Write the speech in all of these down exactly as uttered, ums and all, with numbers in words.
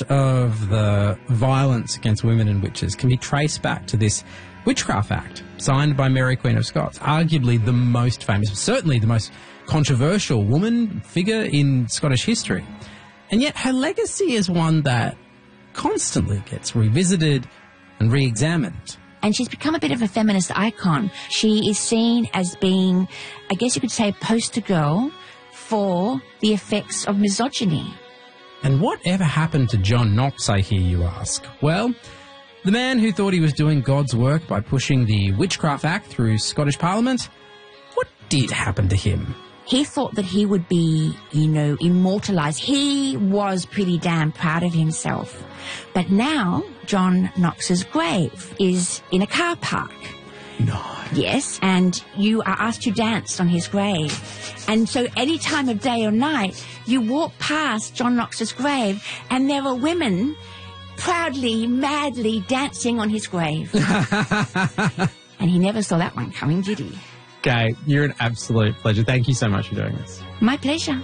of the violence against women and witches can be traced back to this Witchcraft Act, signed by Mary Queen of Scots, arguably the most famous, certainly the most controversial woman figure in Scottish history. And yet her legacy is one that constantly gets revisited and re-examined. And she's become a bit of a feminist icon. She is seen as being, I guess you could say, a poster girl for the effects of misogyny. And whatever happened to John Knox, I hear you ask? Well, the man who thought he was doing God's work by pushing the Witchcraft Act through Scottish Parliament, what did happen to him? He thought that he would be, you know, immortalised. He was pretty damn proud of himself. But now, John Knox's grave is in a car park. No. Yes, and you are asked to dance on his grave. And so any time of day or night, you walk past John Knox's grave and there are women proudly, madly dancing on his grave. And he never saw that one coming, did he? Kate, you're an absolute pleasure. Thank you so much for doing this. My pleasure.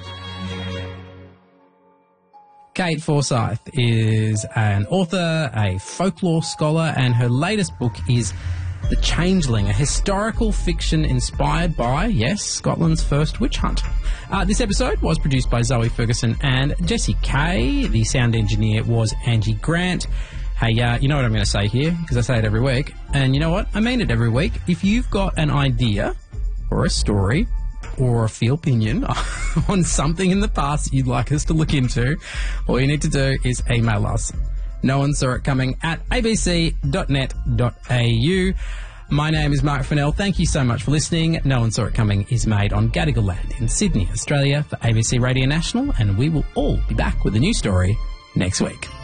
Kate Forsyth is an author, a folklore scholar, and her latest book is The Changeling, a historical fiction inspired by, yes, Scotland's first witch hunt. Uh, this episode was produced by Zoe Ferguson and Jessie Kay. The sound engineer was Angie Grant. Hey, uh, you know what I'm going to say here, because I say it every week. And you know what? I mean it every week. If you've got an idea or a story or a feel opinion on something in the past you'd like us to look into, all you need to do is email us. No one saw it coming at a b c dot net dot a u. My name is Mark Fennell. Thank you so much for listening. No One Saw It Coming is made on Gadigal land in Sydney, Australia for A B C Radio National, and we will all be back with a new story next week.